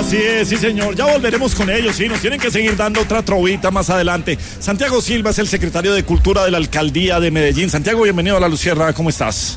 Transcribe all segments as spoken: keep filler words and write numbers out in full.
Así es, sí señor, ya volveremos con ellos, sí, nos tienen que seguir dando otra trovita más adelante. Santiago Silva es el secretario de Cultura de la Alcaldía de Medellín. Santiago, bienvenido a La Luciérnaga, ¿cómo estás?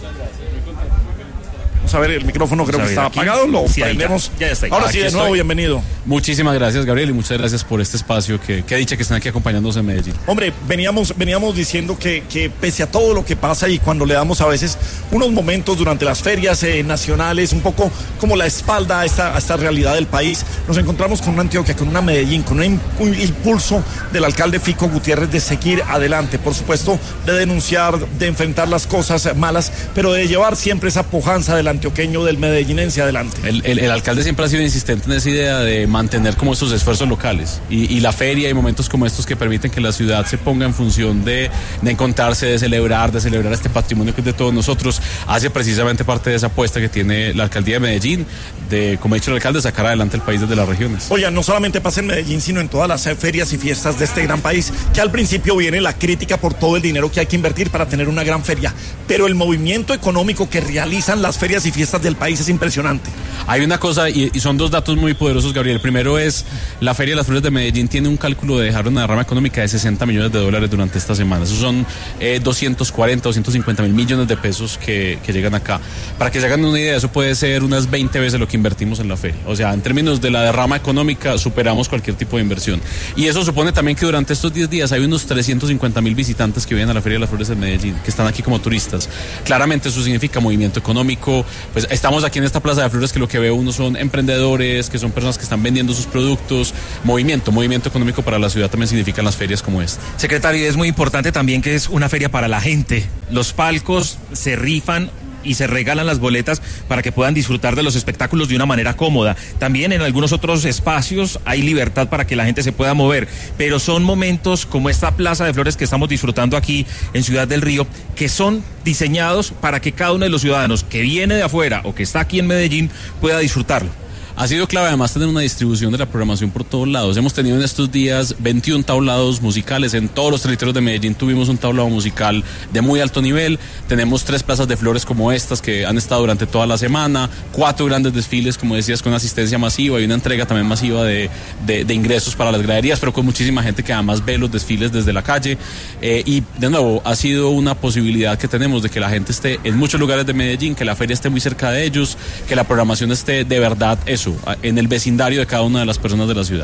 Vamos a ver, el micrófono creo que está apagado, lo sí, prendemos. Ya, ya está ahí. Ahora ah, sí, de nuevo, estoy. bienvenido. Muchísimas gracias, Gabriel, y muchas gracias por este espacio que, que dicha que están aquí acompañándonos en Medellín. Hombre, veníamos, veníamos diciendo que, que pese a todo lo que pasa y cuando le damos a veces unos momentos durante las ferias eh, nacionales, un poco como la espalda a esta, a esta realidad del país, nos encontramos con una Antioquia, con una Medellín, con un, un impulso del alcalde Fico Gutiérrez de seguir adelante, por supuesto, de denunciar, de enfrentar las cosas malas, pero de llevar siempre esa pujanza del antioqueño, del medellinense adelante. El, el, el alcalde siempre ha sido insistente en esa idea de mantener como esos esfuerzos locales y, y la feria y momentos como estos que permiten que la ciudad se ponga en función de, de encontrarse, de celebrar, de celebrar este patrimonio que es de todos nosotros, hace precisamente parte de esa apuesta que tiene la alcaldía de Medellín, de, como ha dicho el alcalde, sacar adelante el país desde las regiones. Oye, no solamente pasa en Medellín, sino en todas las ferias y fiestas de este gran país, que al principio viene la crítica por todo el dinero que hay que invertir para tener una gran feria, pero el movimiento económico que realizan las ferias y fiestas del país es impresionante. Hay una cosa, y, y son dos datos muy poderosos, Gabriel. El primero es, la Feria de las Flores de Medellín tiene un cálculo de dejar una derrama económica de sesenta millones de dólares durante esta semana. Esos son eh, doscientos cuarenta, doscientos cincuenta mil millones de pesos que, que llegan acá. Para que se hagan una idea, eso puede ser unas veinte veces lo que invertimos en la feria. O sea, en términos de la derrama económica, superamos cualquier tipo de inversión. Y eso supone también que durante estos diez días hay unos trescientos cincuenta mil visitantes que vienen a la Feria de las Flores de Medellín, que están aquí como turistas. Claramente eso significa movimiento económico. Pues estamos aquí en esta Plaza de Flores que lo que ve uno son emprendedores, que son personas que están vendiendo sus productos. Movimiento, movimiento económico para la ciudad también significan las ferias como esta. Secretario, es muy importante también que es una feria para la gente. Los palcos se rifan y se regalan las boletas para que puedan disfrutar de los espectáculos de una manera cómoda. También en algunos otros espacios hay libertad para que la gente se pueda mover, pero son momentos como esta Plaza de Flores que estamos disfrutando aquí en Ciudad del Río, que son diseñados para que cada uno de los ciudadanos que viene de afuera o que está aquí en Medellín pueda disfrutarlo. Ha sido clave además tener una distribución de la programación por todos lados. Hemos tenido en estos días veintiún tablados musicales. En todos los territorios de Medellín tuvimos un tablado musical de muy alto nivel. Tenemos tres plazas de flores como estas que han estado durante toda la semana. Cuatro grandes desfiles, como decías, con asistencia masiva y una entrega también masiva de, de, de ingresos para las graderías, pero con muchísima gente que además ve los desfiles desde la calle. Eh, y de nuevo, ha sido una posibilidad que tenemos de que la gente esté en muchos lugares de Medellín, que la feria esté muy cerca de ellos, que la programación esté de verdad eso, en el vecindario de cada una de las personas de la ciudad.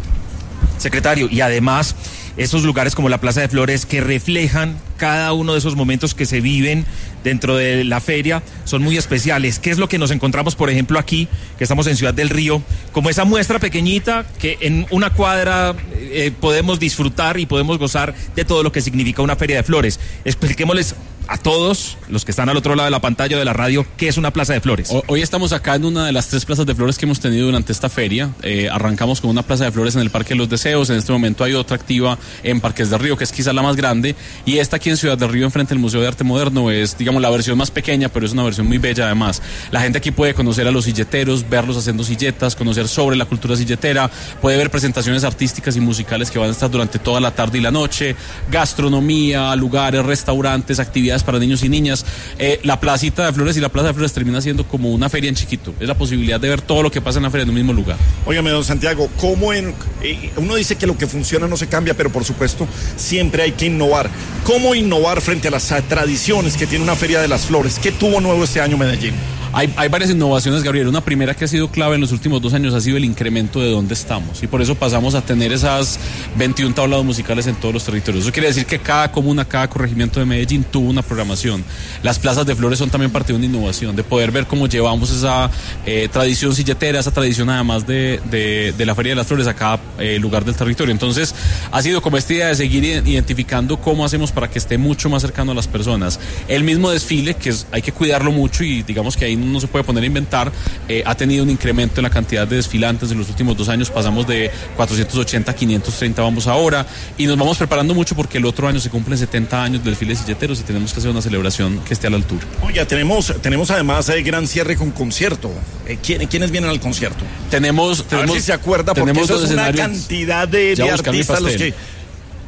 Secretario, y además esos lugares como la Plaza de Flores que reflejan cada uno de esos momentos que se viven dentro de la feria son muy especiales. ¿Qué es lo que nos encontramos, por ejemplo, aquí, que estamos en Ciudad del Río, como esa muestra pequeñita que en una cuadra eh, podemos disfrutar y podemos gozar de todo lo que significa una feria de flores? Expliquémosles a todos los que están al otro lado de la pantalla o de la radio qué es una Plaza de Flores. Hoy estamos acá en una de las tres plazas de flores que hemos tenido durante esta feria. Eh, arrancamos con una Plaza de Flores en el Parque de los Deseos. En este momento hay otra activa en Parques del Río, que es quizá la más grande, y esta aquí en Ciudad del Río, enfrente del Museo de Arte Moderno, es, digamos, la versión más pequeña, pero es una versión muy bella además. La gente aquí puede conocer a los silleteros, verlos haciendo silletas, conocer sobre la cultura silletera, puede ver presentaciones artísticas y musicales que van a estar durante toda la tarde y la noche, gastronomía, lugares, restaurantes, actividades para niños y niñas. Eh, la Placita de Flores y la Plaza de Flores termina siendo como una feria en chiquito. Es la posibilidad de ver todo lo que pasa en la feria en un mismo lugar. Óigame, don Santiago, ¿cómo en, eh, uno dice que lo que funciona no se cambia, pero por supuesto siempre hay que innovar? ¿Cómo innovar frente a las tradiciones que tiene una Feria de las Flores? ¿Qué tuvo nuevo este año Medellín? Hay, hay varias innovaciones, Gabriel. Una primera que ha sido clave en los últimos dos años ha sido el incremento de dónde estamos, y por eso pasamos a tener esas veintiún tablados musicales en todos los territorios. Eso quiere decir que cada comuna, cada corregimiento de Medellín tuvo una programación. Las plazas de flores son también parte de una innovación, de poder ver cómo llevamos esa eh, tradición silletera, esa tradición además de, de, de la Feria de las Flores a cada eh, lugar del territorio. Entonces ha sido como esta idea de seguir identificando cómo hacemos para que esté mucho más cercano a las personas. El mismo desfile, que es, hay que cuidarlo mucho, y digamos que ahí no se puede poner a inventar, eh, ha tenido un incremento en la cantidad de desfilantes en los últimos dos años. Pasamos de cuatrocientos ochenta a quinientos treinta vamos ahora, y nos vamos preparando mucho porque el otro año se cumplen setenta años del desfile de silleteros y tenemos que hacer una celebración que esté a la altura. Oye, tenemos, tenemos además el eh, gran cierre con concierto. Eh, ¿quién, ¿Quiénes vienen al concierto? Tenemos, tenemos a ver si se acuerda, porque tenemos eso es una escenarios. cantidad de, de artistas los que...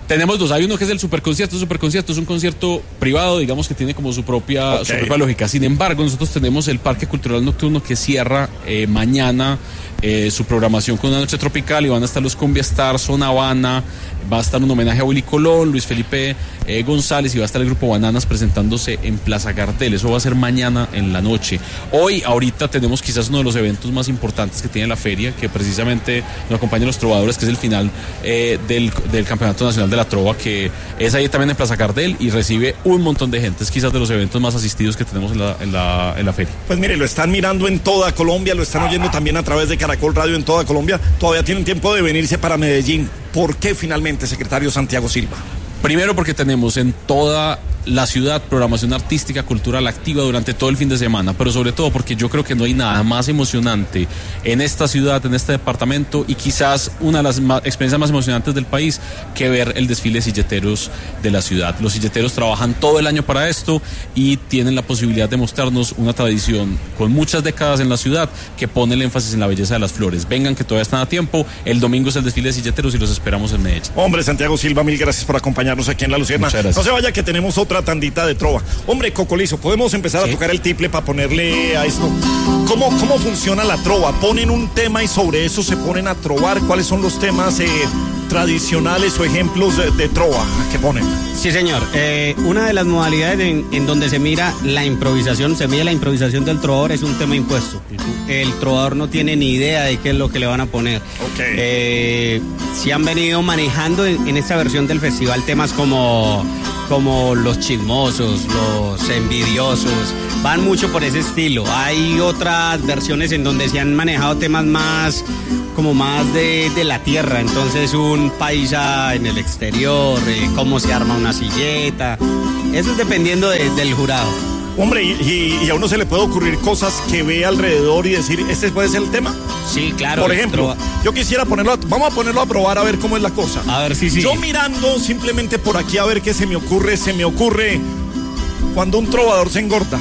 Tenemos dos, hay uno que es el superconcierto. El superconcierto es un concierto privado, digamos que tiene como su propia, okay. su propia lógica. Sin embargo, nosotros tenemos el Parque Cultural Nocturno que cierra eh, mañana eh, su programación con una noche tropical y van a estar los Cumbia Stars, Zona Habana, va a estar un homenaje a Willy Colón, Luis Felipe eh, González y va a estar el grupo Bananas presentándose en Plaza Gardel. Eso va a ser mañana en la noche. Hoy, ahorita tenemos quizás uno de los eventos más importantes que tiene la feria, que precisamente nos acompañan los trovadores, que es el final eh, del, del Campeonato Nacional de la Trova, que es ahí también en Plaza Gardel y recibe un montón de gente. Es quizás de los eventos más asistidos que tenemos en la, en la, en la feria. Pues mire, lo están mirando en toda Colombia, lo están oyendo también a través de Caracol Radio en toda Colombia. Todavía tienen tiempo de venirse para Medellín. ¿Por qué finalmente, secretario Santiago Silva? Primero porque tenemos en toda la ciudad programación artística, cultural activa durante todo el fin de semana, pero sobre todo porque yo creo que no hay nada más emocionante en esta ciudad, en este departamento y quizás una de las más, experiencias más emocionantes del país que ver el desfile de silleteros de la ciudad. Los silleteros trabajan todo el año para esto y tienen la posibilidad de mostrarnos una tradición con muchas décadas en la ciudad que pone el énfasis en la belleza de las flores. Vengan que todavía están a tiempo, el domingo es el desfile de silleteros y los esperamos en Medellín. Hombre, Santiago Silva, mil gracias por acompañarnos aquí en La Luciérnaga. No se vaya que tenemos otra tandita de trova. Hombre, Cocolizo, podemos empezar ¿Sí? a tocar el tiple para ponerle a esto. ¿Cómo, ¿Cómo funciona la trova? ¿Ponen un tema y sobre eso se ponen a trovar? ¿Cuáles son los temas eh, tradicionales o ejemplos de, de trova que ponen? Sí, señor. Eh, una de las modalidades en, en donde se mira la improvisación, se mide la improvisación del trovador, es un tema impuesto. El trovador no tiene ni idea de qué es lo que le van a poner. Okay. Eh, si han venido manejando en, en esta versión del festival temas como, como los chismosos, los envidiosos, van mucho por ese estilo. Hay otras versiones en donde se han manejado temas más como más de, de la tierra, entonces un paisa en el exterior, eh, cómo se arma una silleta, eso es dependiendo de, del jurado. Hombre, y, y, y a uno se le puede ocurrir cosas que ve alrededor y decir, ¿este puede ser el tema? Sí, claro. Por ejemplo, yo quisiera ponerlo, a, vamos a ponerlo a probar a ver cómo es la cosa. A ver, sí, sí. Yo mirando simplemente por aquí a ver qué se me ocurre, se me ocurre cuando un trovador se engorda.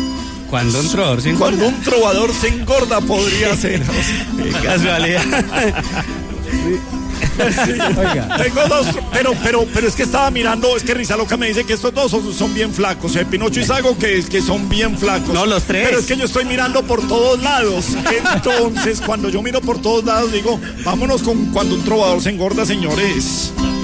Cuando un trovador se engorda. Cuando un trovador se engorda podría ser. Qué casualidad. Sí. Oiga. Tengo dos, pero, pero, pero es que estaba mirando, es que Rizaloca me dice que estos dos son, son bien flacos, eh, Pinocho y Sago que, que son bien flacos. No, los tres. Pero es que yo estoy mirando por todos lados. Entonces, cuando yo miro por todos lados, digo, vámonos con cuando un trovador se engorda, señores.